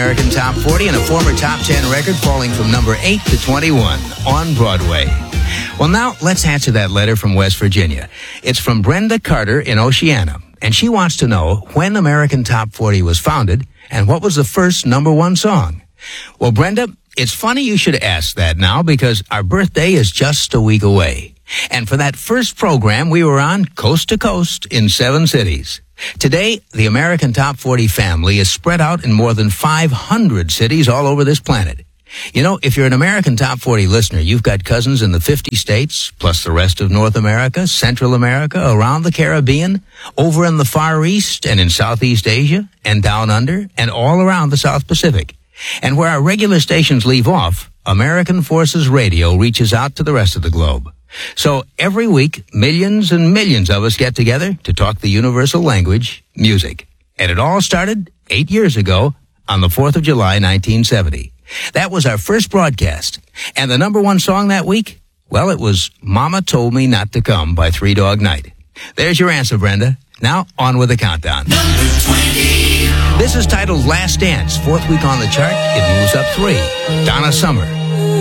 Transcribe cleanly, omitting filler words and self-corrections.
American Top 40 and a former Top 10 record falling from number 8 to 21 on Broadway. Well, now let's answer that letter from West Virginia. It's from Brenda Carter in Oceana, and she wants to know when American Top 40 was founded and what was the first number one song. Well, Brenda, it's funny you should ask that now because our birthday is just a week away. And for that first program, we were on coast to coast in 7 cities. Today, the American Top 40 family is spread out in more than 500 cities all over this planet. You know, if you're an American Top 40 listener, you've got cousins in the 50 states, plus the rest of North America, Central America, around the Caribbean, over in the Far East and in Southeast Asia, and down under, and all around the South Pacific. And where our regular stations leave off, American Forces Radio reaches out to the rest of the globe. So every week, millions and millions of us get together to talk the universal language, music. And it all started 8 years ago on the 4th of July, 1970. That was our first broadcast. And the number one song that week? Well, it was Mama Told Me Not to Come by Three Dog Night. There's your answer, Brenda. Now, on with the countdown. Number 20. This is titled Last Dance. 4th week on the chart. It moves up 3. Donna Summer.